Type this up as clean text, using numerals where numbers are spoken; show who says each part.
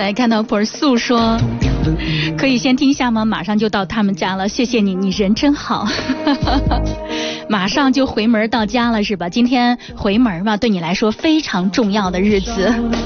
Speaker 1: 来看到普素说，可以先听下吗？马上就到他们家了，谢谢你，你人真好。马上就回门到家了是吧？今天回门嘛，对你来说非常重要的日子。